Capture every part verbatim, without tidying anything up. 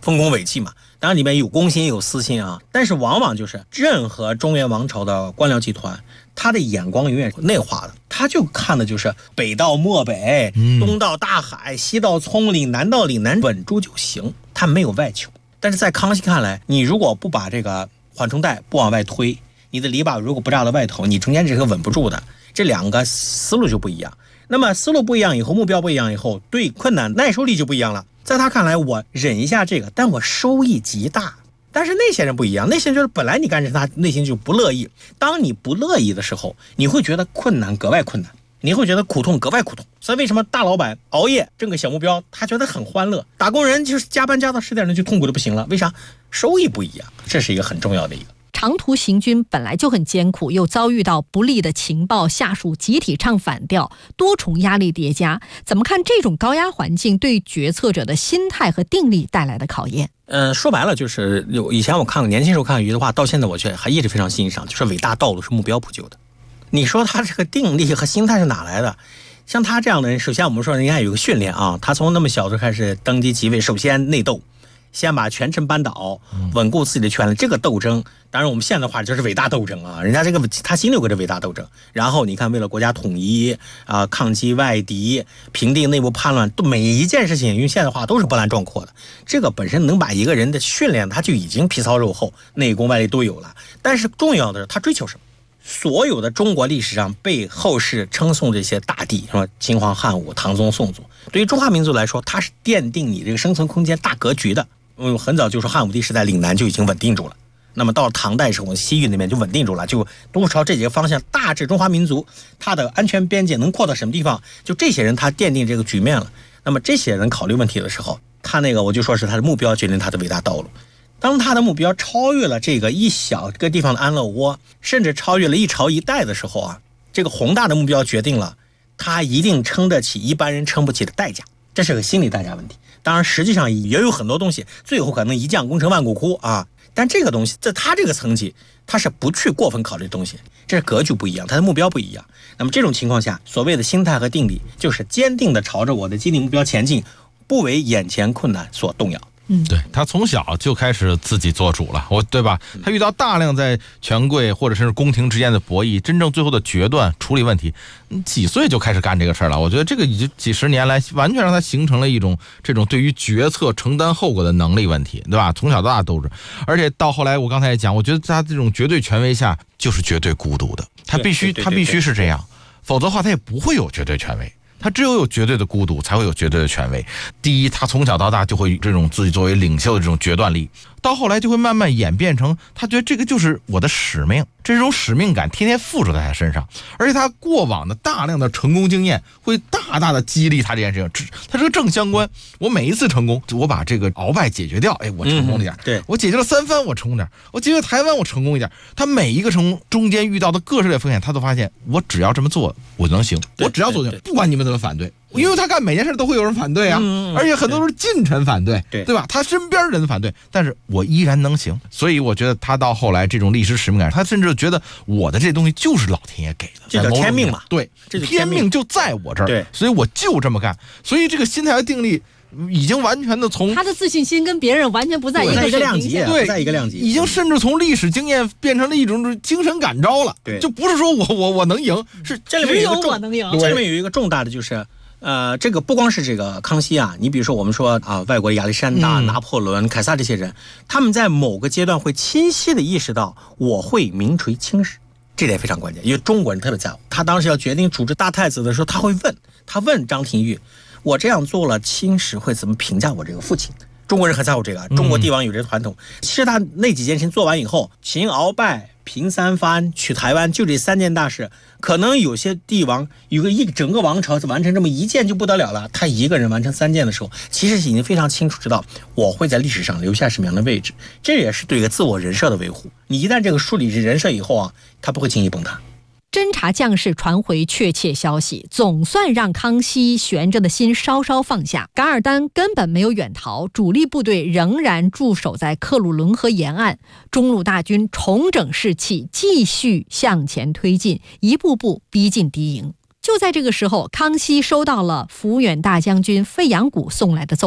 丰功伟绩嘛，当然里面有公心有私心啊，但是往往就是任何中原王朝的官僚集团，他的眼光永远是内化的，他就看的就是北到漠北，东到大海，西到葱岭，南到岭南，稳住就行，他没有外求。但是在康熙看来，你如果不把这个缓冲带不往外推，你的篱笆如果不扎到外头，你中间这个稳不住的，这两个思路就不一样。那么思路不一样以后，目标不一样以后，对困难耐受力就不一样了。在他看来，我忍一下这个，但我收益极大。但是那些人不一样，那些人就是本来你干着他内心就不乐意，当你不乐意的时候，你会觉得困难格外困难，你会觉得苦痛格外苦痛。所以为什么大老板熬夜挣个小目标他觉得很欢乐，打工人就是加班加到十点钟就痛苦的不行了？为啥？收益不一样，这是一个很重要的一个。 长途行军本来就很艰苦，又遭遇到不利的情报，下属集体唱反调，多重压力叠加，怎么看这种高压环境对决策者的心态和定力带来的考验？ 呃，说白了就是有以前我看过年轻时候看余的话，到现在我觉得还一直非常欣赏，就是伟大道路是目标铺就的。你说他这个定力和心态是哪来的？像他这样的人，首先我们说人家有个训练啊，他从那么小就开始登基即位，首先内斗。先把权臣扳倒，稳固自己的权利，这个斗争，当然我们现在的话就是伟大斗争啊，人家这个他心里有个这伟大斗争。然后你看，为了国家统一啊、呃，抗击外敌，平定内部叛乱，每一件事情用现在的话都是波澜壮阔的。这个本身能把一个人的训练，他就已经皮糙肉厚，内功外力都有了。但是重要的是他追求什么？所有的中国历史上被后世称颂这些大帝，什么秦皇汉武、唐宗宋祖，对于中华民族来说，它是奠定你这个生存空间大格局的。嗯，很早就说汉武帝时代岭南就已经稳定住了，那么到了唐代时候，西域那边就稳定住了，就都朝这几个方向，大致中华民族它的安全边界能扩到什么地方，就这些人他奠定这个局面了。那么这些人考虑问题的时候，他那个我就说是他的目标决定他的伟大道路。当他的目标超越了这个一小个地方的安乐窝，甚至超越了一朝一代的时候啊，这个宏大的目标决定了他一定撑得起一般人撑不起的代价，这是个心理代价问题。当然实际上也有很多东西最后可能一将功成万骨枯啊，但这个东西在他这个层级他是不去过分考虑的东西，这是格局不一样，他的目标不一样。那么这种情况下，所谓的心态和定力就是坚定的朝着我的既定目标前进，不为眼前困难所动摇。 嗯，对，他从小就开始自己做主了，我对吧？他遇到大量在权贵或者是宫廷之间的博弈，真正最后的决断处理问题，几岁就开始干这个事儿了。我觉得这个已经几十年来，完全让他形成了一种这种对于决策承担后果的能力问题，对吧？从小到大都是，而且到后来我刚才也讲，我觉得他这种绝对权威下就是绝对孤独的，他必须他必须是这样，否则的话他也不会有绝对权威。他只有有绝对的孤独，才会有绝对的权威。第一，他从小到大就会这种自己作为领袖的这种决断力，到后来就会慢慢演变成他觉得这个就是我的使命，这种使命感天天附着在他身上，而且他过往的大量的成功经验会大大的激励他这件事情，他是个正相关。我每一次成功，我把这个鳌拜解决掉，哎，我成功了一点、嗯、 对， 我解决了三藩，我成功点，我解决台湾，我成功一点。他每一个成功中间遇到的各式的风险，他都发现我只要这么做我能行，我只要做对，不管你们怎么反对，因为他干每件事都会有人反对啊，嗯、而且很多都是近臣反对，对对吧？他身边人反对，但是我依然能行。所以我觉得他到后来这种历史使命感，他甚至觉得我的这东西就是老天爷给的， 这叫天命嘛？ 对， 这就天命就在我这儿， 对， 所以我就这么干。所以这个心态和定力已经完全的从他的自信心跟别人完全不在一个量级， 对， 不在一个量级， 已经甚至从历史经验变成了一种精神感召了。 对， 就不是说我我我能赢，是这里面有一个只有我能赢。 这里面有一个重大的就是。呃，这个不光是这个康熙啊，你比如说我们说啊，外国亚历山大、嗯、拿破仑、凯撒这些人，他们在某个阶段会清晰的意识到我会名垂青史，这点非常关键，因为中国人特别在乎。他当时要决定处置大太子的时候，他会问，他问张廷玉，我这样做了，青史会怎么评价我这个父亲？中国人很在乎这个，中国帝王有这个传统。嗯、其实他那几件事情做完以后，秦鳌拜、平三藩、取台湾，就这三件大事，可能有些帝王有个一整个王朝完成这么一件就不得了了，他一个人完成三件的时候，其实已经非常清楚知道我会在历史上留下什么样的位置，这也是对一个自我人设的维护。你一旦这个树立人设以后啊，他不会轻易崩塌。 侦察将士传回确切消息，总算让康熙悬着的心稍稍放下。噶尔丹根本没有远逃，主力部队仍然驻守在克鲁伦河沿岸，中路大军重整士气，继续向前推进，一步步逼近敌营。就在这个时候，康熙收到了抚远大将军费扬古送来的奏报，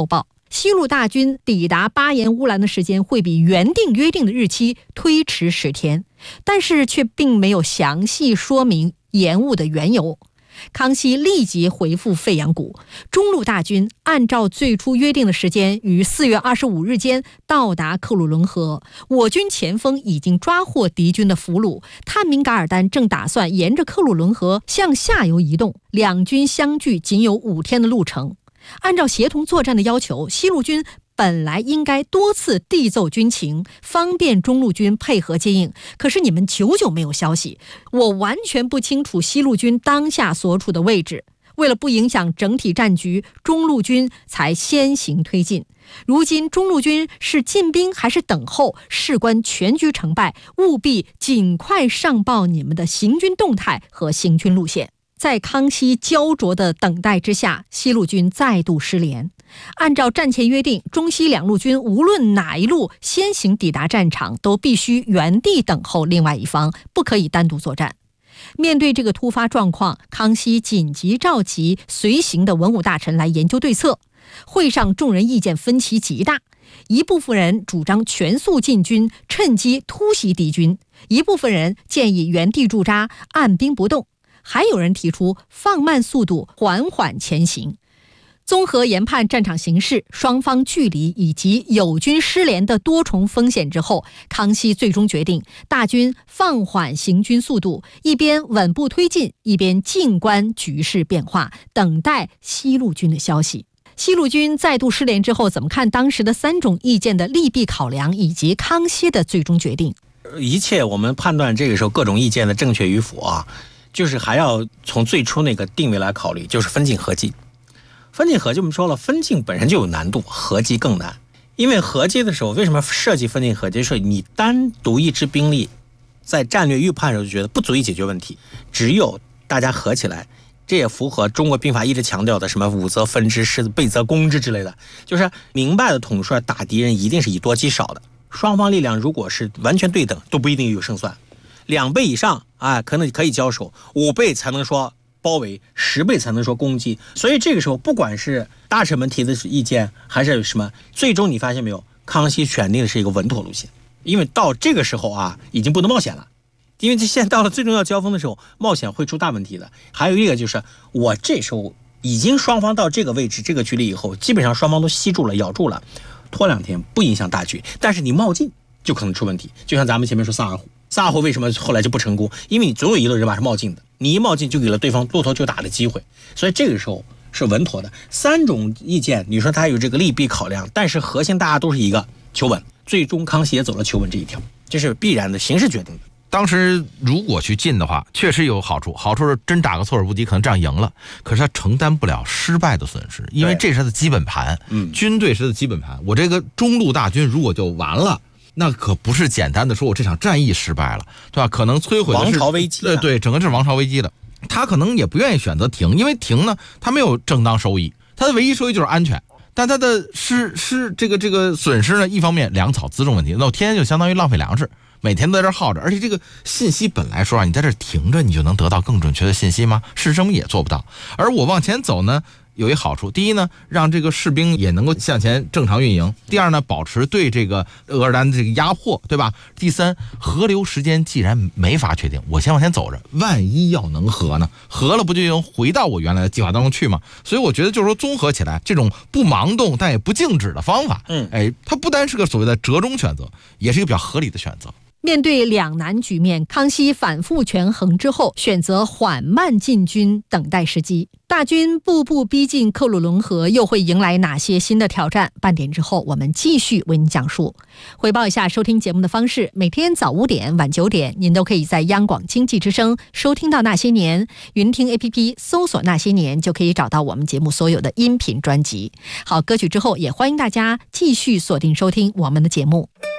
西路大军抵达巴彦乌兰的时间会比原定约定的日期推迟十天，但是却并没有详细说明延误的缘由。康熙立即回复费扬谷，中路大军按照最初约定的时间于四月二十五日间到达克鲁伦河，我军前锋已经抓获敌军的俘虏，探明噶尔丹正打算沿着克鲁伦河向下游移动，两军相距仅有五天的路程。按照协同作战的要求，西路军本来应该多次递奏军情，方便中路军配合接应，可是你们久久没有消息，我完全不清楚西路军当下所处的位置。为了不影响整体战局，中路军才先行推进。如今中路军是进兵还是等候，事关全局成败，务必尽快上报你们的行军动态和行军路线。在康熙焦灼的等待之下，西路军再度失联。按照战前约定，中西两路军无论哪一路先行抵达战场，都必须原地等候另外一方，不可以单独作战。面对这个突发状况，康熙紧急召集随行的文武大臣来研究对策。会上众人意见分歧极大，一部分人主张全速进军，趁机突袭敌军；一部分人建议原地驻扎，按兵不动。还有人提出放慢速度，缓缓前行。综合研判战场形势、双方距离以及友军失联的多重风险之后，康熙最终决定大军放缓行军速度，一边稳步推进，一边静观局势变化，等待西路军的消息。西路军再度失联之后，怎么看当时的三种意见的利弊考量，以及康熙的最终决定？ 一切我们判断这个时候各种意见的正确与否啊，就是还要从最初那个定位来考虑，就是分进合击。分进合击我们说了，分进本身就有难度，合击更难。因为合击的时候，为什么设计分进合击？就是你单独一支兵力在战略预判的时候就觉得不足以解决问题，只有大家合起来，这也符合中国兵法一直强调的什么武则分之，是备则攻之之类的，就是明白的统帅打敌人一定是以多击少的，双方力量如果是完全对等，都不一定有胜算。两倍以上啊，可能可以交手，五倍才能说包围，十倍才能说攻击。所以这个时候，不管是大臣们提的意见还是什么，最终你发现没有，康熙选定的是一个稳妥路线。因为到这个时候啊，已经不能冒险了，因为这现在到了最重要交锋的时候，冒险会出大问题的。还有一个就是，我这时候已经双方到这个位置、这个距离以后，基本上双方都吸住了、咬住了，拖两天不影响大局，但是你冒进就可能出问题。就像咱们前面说萨尔浒。萨尔浒为什么后来就不成功？因为你总有一路人马是冒进的，你一冒进就给了对方落头就打的机会，所以这个时候是稳妥的。三种意见，你说它有这个利弊考量，但是核心大家都是一个求稳，最终康熙也走了求稳这一条，这是必然的，形势决定的。 当时如果去进的话，确实有好处，好处是真打个措手不及，可能这样赢了，可是他承担不了失败的损失，因为这是他的基本盘，嗯，军队是他的基本盘。我这个中路大军如果就完了，那可不是简单的说我这场战役失败了，对吧？可能摧毁的是王朝危机， 对对，整个是王朝危机的。他可能也不愿意选择停，因为停呢，他没有正当收益，他的唯一收益就是安全。但他的失失这个这个损失呢，一方面粮草辎重问题，那我天天就相当于浪费粮食，每天都在这耗着，而且这个信息本来说啊，你在这停着，你就能得到更准确的信息吗？事实证明也做不到。而我往前走呢，有一好处，第一呢，让这个士兵也能够向前正常运营；第二呢，保持对这个额尔丹的这个压迫，对吧？第三，河流时间既然没法确定，我先往前走着，万一要能合呢？合了不就能回到我原来的计划当中去吗？所以我觉得就是说，综合起来，这种不盲动但也不静止的方法，嗯，哎，它不单是个所谓的折中选择，也是一个比较合理的选择。 面对两难局面，康熙反复权衡之后，选择缓慢进军，等待时机。大军步步逼近克鲁伦河，又会迎来哪些新的挑战？半点之后，我们继续为您讲述。回报一下收听节目的方式：每天早五点、晚九点，您都可以在央广经济之声收听到《那些年》，云听 A P P 搜索《那些年》就可以找到我们节目所有的音频专辑。好，歌曲之后，也欢迎大家继续锁定收听我们的节目。